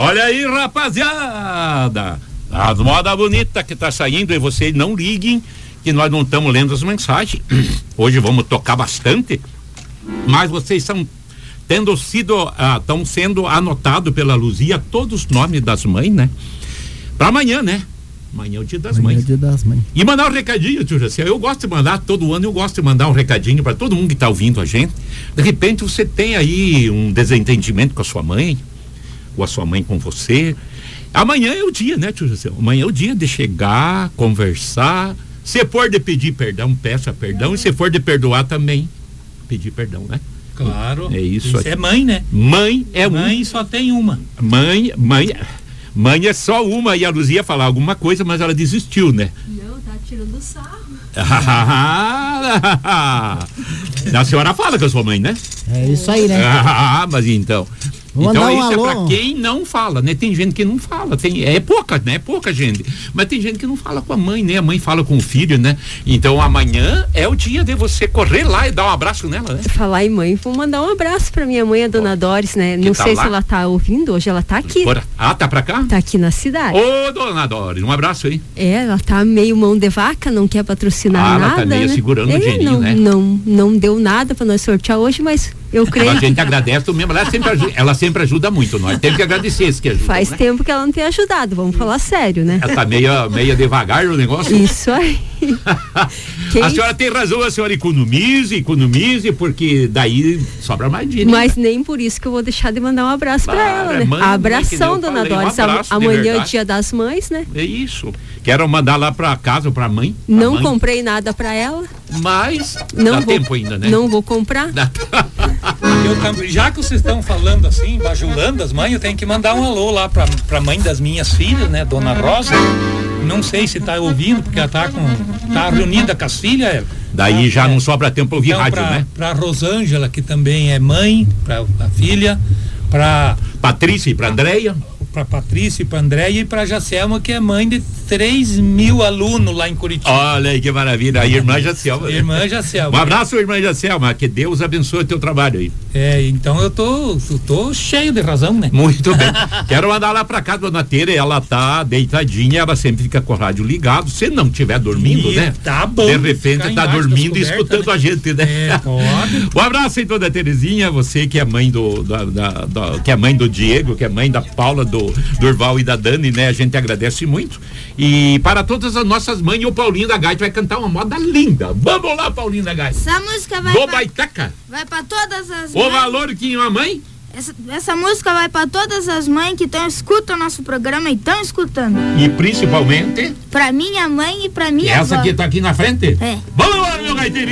Olha aí, rapaziada, as moda bonita que tá saindo, e vocês não liguem que nós não estamos lendo as mensagens. Hoje vamos tocar bastante, mas vocês estão sendo anotados pela Luzia todos os nomes das mães, né? Pra amanhã, né? Amanhã é o dia das mães. É o dia das mães. E mandar um recadinho, tio Jaci. Eu gosto de mandar, todo ano eu gosto de mandar um recadinho para todo mundo que tá ouvindo a gente. De repente você tem aí um desentendimento com a sua mãe, ou a sua mãe com você. Amanhã é o dia, né, tio Jaci? Amanhã é o dia de chegar, conversar. Se for de pedir perdão, peça perdão. E se for de perdoar também, pedir perdão, né? Claro. É isso aí. É mãe, né? Mãe é mãe só tem uma. Mãe é só uma, e a Luzia ia falar alguma coisa, mas ela desistiu, né? Não, tá tirando sarro. A senhora fala com a sua mãe, né? É isso aí, né? Mas então. Vou Então mandar um isso alô. é pra quem não fala, né? Tem gente que não fala, é pouca, né? Pouca gente, mas tem gente que não fala com a mãe, né? A mãe fala com o filho, né? Então amanhã é o dia de você correr lá e dar um abraço nela, né? Falar em mãe, vou mandar um abraço pra minha mãe, a dona Doris, né? Não tá sei lá? se ela tá ouvindo, hoje ela tá aqui. Tá pra cá? Tá aqui na cidade. Ô, dona Doris, um abraço aí. Ela tá meio mão de vaca, não quer patrocinar nada. Ela tá meio né? segurando o dinheirinho, né? Não deu nada pra nós sortear hoje, mas eu creio. A gente agradece mesmo, ela sempre ajuda muito. Nós temos que agradecer esse que ajuda. Faz né? tempo que ela não tem ajudado, vamos falar sério, né? Ela tá meio devagar no negócio. Isso aí. A senhora tem razão, a senhora economize, porque daí sobra mais dinheiro. Mas nem por isso que eu vou deixar de mandar um abraço pra ela, né? Mãe, abração, dona Doris. Amanhã é o dia das mães, né? É isso. Quero mandar lá pra casa, pra mãe. Não comprei nada pra ela. Mas não dá tempo ainda, né? Não vou comprar. Já que vocês estão falando assim, bajulando as mães, eu tenho que mandar um alô lá pra mãe das minhas filhas, né? Dona Rosa. Não sei se tá ouvindo, porque ela tá reunida com as filhas. Daí já não sobra tempo pra ouvir então, rádio, né? Pra Rosângela, que também é mãe, pra filha, pra Patrícia e pra Andréia. Pra Patrícia e pra Andréia, e pra Jacelma, que é mãe de 3.000 alunos lá em Curitiba. Olha aí que maravilha, a irmã Jacelma. Irmã Jacelma. Um abraço, irmã Jacelma, que Deus abençoe o teu trabalho aí. Então eu tô cheio de razão, né? Muito bem. Quero mandar lá pra casa, dona Tere, ela tá deitadinha, ela sempre fica com o rádio ligado, se não estiver dormindo, né? Tá bom. De repente tá dormindo e escutando, né? A gente, né? Pode. Um abraço aí, dona Terezinha, você que é mãe que é mãe do Diego, que é mãe da Paula, do Durval e da Dani, né? A gente agradece muito. E para todas as nossas mães, o Paulinho da Gaita vai cantar uma moda linda. Vamos lá, Paulinho da Gaita. Essa música vai do Baitaca. Vai para todas as mães. O valor que uma mãe? Essa música vai para todas as mães que escutam nosso programa e estão escutando. E principalmente? Para minha mãe e para minha avó. Essa que tá aqui na frente? É. Vamos lá, meu gaiteirinho.